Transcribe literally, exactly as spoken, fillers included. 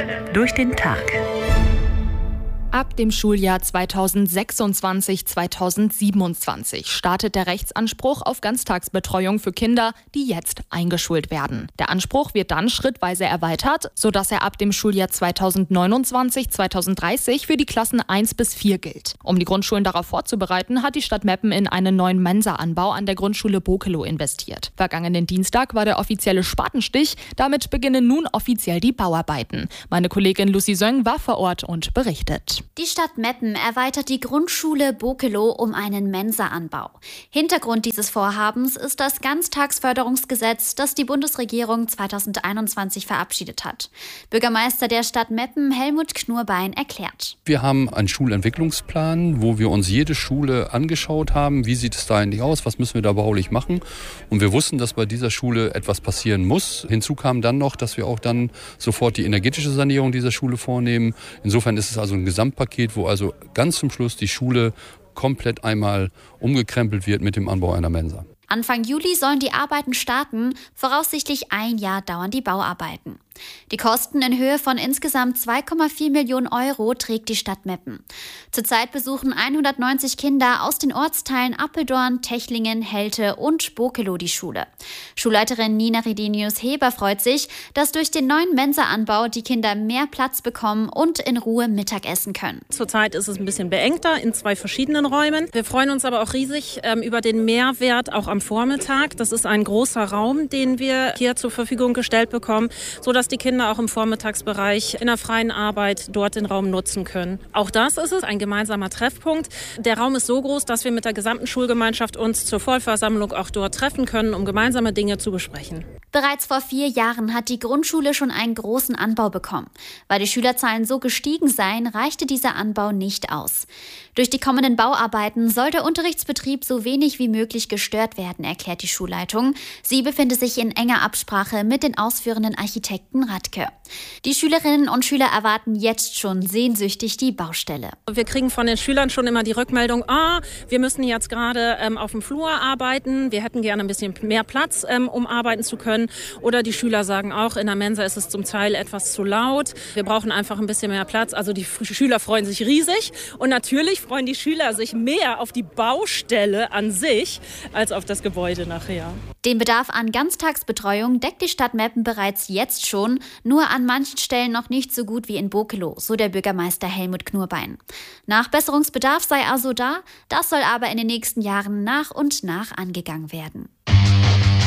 durch den Tag. Ab dem Schuljahr zweitausendsechsundzwanzig zweitausendsiebenundzwanzig startet der Rechtsanspruch auf Ganztagsbetreuung für Kinder, die jetzt eingeschult werden. Der Anspruch wird dann schrittweise erweitert, sodass er ab dem Schuljahr zweitausendneunundzwanzig zweitausenddreißig für die Klassen eins bis vier gilt. Um die Grundschulen darauf vorzubereiten, hat die Stadt Meppen in einen neuen Mensa-Anbau an der Grundschule Bokelow investiert. Vergangenen Dienstag war der offizielle Spatenstich. Damit beginnen nun offiziell die Bauarbeiten. Meine Kollegin Lucy Söng war vor Ort und berichtet. Die Stadt Meppen erweitert die Grundschule Bokelow um einen Mensa-Anbau. Hintergrund dieses Vorhabens ist das Ganztagsförderungsgesetz, das die Bundesregierung zweitausendeinundzwanzig verabschiedet hat. Bürgermeister der Stadt Meppen, Helmut Knurbein, erklärt. Wir haben einen Schulentwicklungsplan, wo wir uns jede Schule angeschaut haben. Wie sieht es da eigentlich aus? Was müssen wir da baulich machen? Und wir wussten, dass bei dieser Schule etwas passieren muss. Hinzu kam dann noch, dass wir auch dann sofort die energetische Sanierung dieser Schule vornehmen. Insofern ist es also ein Gesamtpaket, wo also ganz zum Schluss die Schule komplett einmal umgekrempelt wird mit dem Anbau einer Mensa. Anfang Juli sollen die Arbeiten starten. Voraussichtlich ein Jahr dauern die Bauarbeiten. Die Kosten in Höhe von insgesamt zwei Komma vier Millionen Euro trägt die Stadt Meppen. Zurzeit besuchen hundertneunzig Kinder aus den Ortsteilen Apeldoorn, Techlingen, Helte und Bokelow die Schule. Schulleiterin Nina Redenius-Heber freut sich, dass durch den neuen Mensa-Anbau die Kinder mehr Platz bekommen und in Ruhe Mittag essen können. Zurzeit ist es ein bisschen beengter in zwei verschiedenen Räumen. Wir freuen uns aber auch riesig ähm, über den Mehrwert auch am Vormittag. Das ist ein großer Raum, den wir hier zur Verfügung gestellt bekommen, sodass die Kinder auch im Vormittagsbereich in der freien Arbeit dort den Raum nutzen können. Auch das ist es, ein gemeinsamer Treffpunkt. Der Raum ist so groß, dass wir mit der gesamten Schulgemeinschaft uns zur Vollversammlung auch dort treffen können, um gemeinsame Dinge zu besprechen. Bereits vor vier Jahren hat die Grundschule schon einen großen Anbau bekommen. Weil die Schülerzahlen so gestiegen seien, reichte dieser Anbau nicht aus. Durch die kommenden Bauarbeiten soll der Unterrichtsbetrieb so wenig wie möglich gestört werden, erklärt die Schulleitung. Sie befindet sich in enger Absprache mit den ausführenden Architekten Radke. Die Schülerinnen und Schüler erwarten jetzt schon sehnsüchtig die Baustelle. Wir kriegen von den Schülern schon immer die Rückmeldung, ah, wir müssen jetzt gerade ähm, auf dem Flur arbeiten, wir hätten gerne ein bisschen mehr Platz, ähm, um arbeiten zu können. Oder die Schüler sagen auch, in der Mensa ist es zum Teil etwas zu laut, wir brauchen einfach ein bisschen mehr Platz. Also die Schüler freuen sich riesig und natürlich freuen die Schüler sich mehr auf die Baustelle an sich als auf das Gebäude nachher. Den Bedarf an Ganztagsbetreuung deckt die Stadt Meppen bereits jetzt schon, nur an manchen Stellen noch nicht so gut wie in Bokelow, so der Bürgermeister Helmut Knurbein. Nachbesserungsbedarf sei also da, das soll aber in den nächsten Jahren nach und nach angegangen werden.